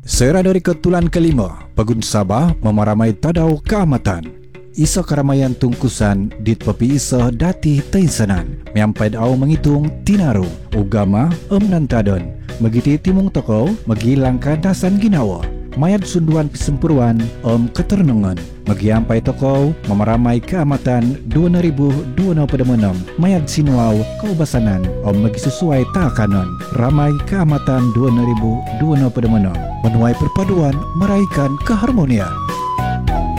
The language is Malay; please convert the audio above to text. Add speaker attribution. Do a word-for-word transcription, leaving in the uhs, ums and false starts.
Speaker 1: Sera dari ketulan kelima, Pegun Sabah memaramai tadau keamatan. Isa keramaian tungkusan dit pepi isa dati teinsanan. Miampai au menghitung tinaru, ugama em nantadon. Megiti timung toko, megilangka dasan ginawa. Mayat sunduan pisempuruan om keternungan. Magiampai toko memaramai keamatan dua ribu dua puluh enam. Mayat sinuau kaubasanan om magi sesuai takanon. Ramai keamatan dua ribu dua puluh enam. Menuai perpaduan meraihkan keharmonian.